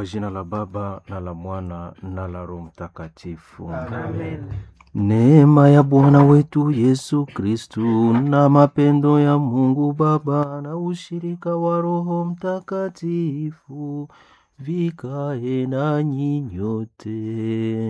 Kwa jina la Baba na la Mwana na la Roho Mtakatifu. Amen. Neema ya Bwana wetu Yesu Kristu na mapendo ya Mungu Baba na ushirika wa Roho Mtakatifu vikae nanyi nyote.